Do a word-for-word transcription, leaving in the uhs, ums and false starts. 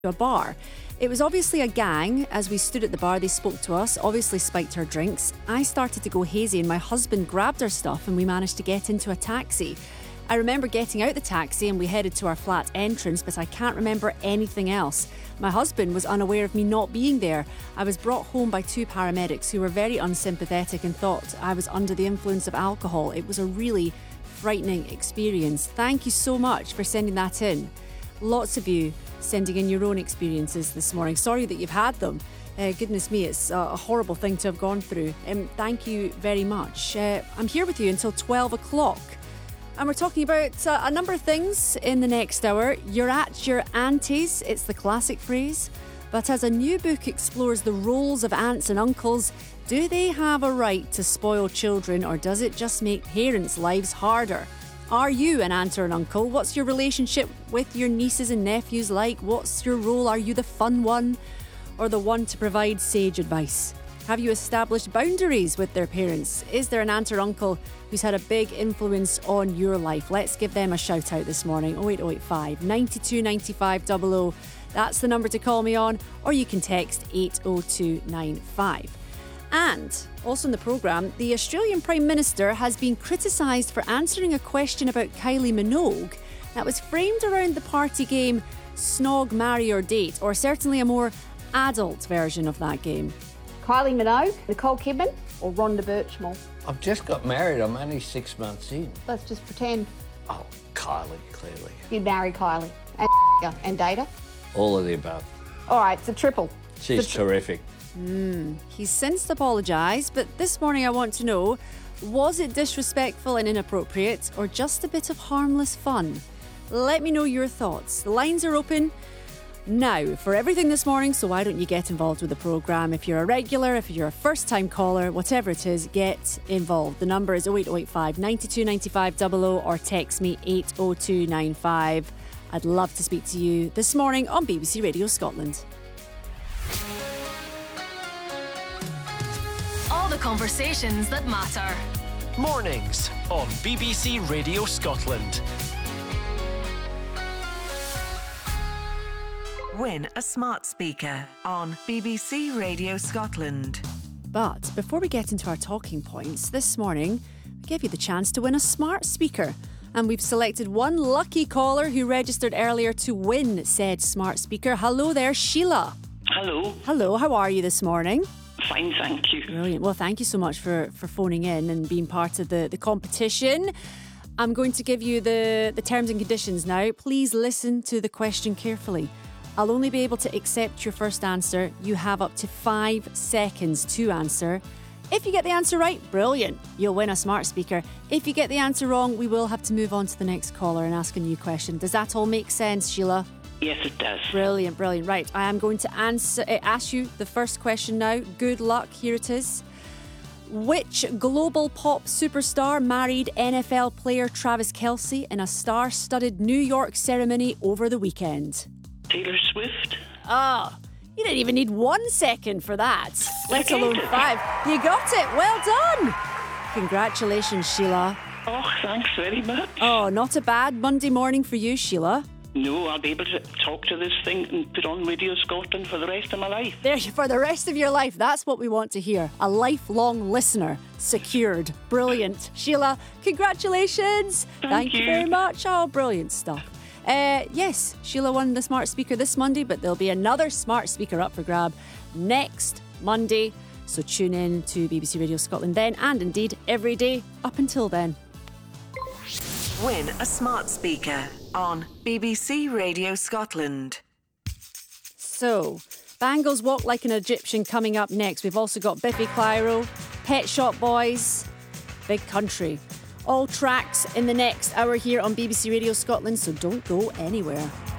a bar. It was obviously a gang. As we stood at the bar, they spoke to us, obviously spiked our drinks. I started to go hazy and my husband grabbed our stuff and we managed to get into a taxi. I remember getting out the taxi and we headed to our flat entrance, but I can't remember anything else. My husband was unaware of me not being there. I was brought home by two paramedics who were very unsympathetic and thought I was under the influence of alcohol. It was a really frightening experience. Thank you so much for sending that in. Lots of you sending in your own experiences this morning. Sorry that you've had them. Uh, goodness me, it's a horrible thing to have gone through. Um, thank you very much. Uh, I'm here with you until twelve o'clock. And we're talking about uh, a number of things in the next hour. You're at your aunties, it's the classic phrase. But as a new book explores the roles of aunts and uncles, do they have a right to spoil children, or does it just make parents' lives harder? Are you an aunt or an uncle? What's your relationship with your nieces and nephews like? What's your role? Are you the fun one or the one to provide sage advice? Have you established boundaries with their parents? Is there an aunt or uncle who's had a big influence on your life? Let's give them a shout out this morning. oh eight oh eight five, nine two nine five double oh. That's the number to call me on, or you can text eight oh two nine five. And also in the programme, the Australian Prime Minister has been criticised for answering a question about Kylie Minogue that was framed around the party game Snog, Marry or Date, or certainly a more adult version of that game. Kylie Minogue, Nicole Kidman or Rhonda Birchmore? I've just got married. I'm only six months in. Let's just pretend. Oh, Kylie, clearly. You'd marry Kylie and and date her? All of the above. All right, it's a triple. She's it's a tri- terrific. Mm, he's since apologised, but this morning I want to know, was it disrespectful and inappropriate, or just a bit of harmless fun? Let me know your thoughts. The lines are open now for everything this morning, so why don't you get involved with the programme? If you're a regular, if you're a first-time caller, whatever it is, get involved. The number is oh eight oh eight five, nine two nine five double oh or text me eight oh two nine five. I'd love to speak to you this morning on B B C Radio Scotland. All the conversations that matter. Mornings on B B C Radio Scotland. Win a smart speaker on B B C Radio Scotland. But before we get into our talking points, this morning we gave you the chance to win a smart speaker. And we've selected one lucky caller who registered earlier to win said smart speaker. Hello there, Sheila. Hello. Hello, how are you this morning? Fine, thank you. Brilliant. Well, thank you so much for, for phoning in and being part of the, the competition. I'm going to give you the, the terms and conditions now. Please listen to the question carefully. I'll only be able to accept your first answer. You have up to five seconds to answer. If you get the answer right, brilliant. You'll win a smart speaker. If you get the answer wrong, we will have to move on to the next caller and ask a new question. Does that all make sense, Sheila? Yes, it does. Brilliant, brilliant. Right, I am going to answer, uh, ask you the first question now. Good luck. Here it is. Which global pop superstar married N F L player Travis Kelce in a star-studded New York ceremony over the weekend? Taylor Swift. Ah, oh, you didn't even need one second for that, let alone five. You got it. Well done. Congratulations, Sheila. Oh, thanks very much. Oh, not a bad Monday morning for you, Sheila. No, I'll be able to talk to this thing and put on Radio Scotland for the rest of my life. There, for the rest of your life. That's what we want to hear. A lifelong listener. Secured. Brilliant. Sheila, congratulations. Thank, Thank you. you very much. Oh, brilliant stuff. Uh, yes, Sheila won the smart speaker this Monday, but there'll be another smart speaker up for grab next Monday. So tune in to B B C Radio Scotland then, and indeed every day up until then. Win a smart speaker on B B C Radio Scotland. So, Bangles Walk Like an Egyptian coming up next. We've also got Biffy Clyro, Pet Shop Boys, Big Country. All tracks in the next hour here on B B C Radio Scotland, so don't go anywhere.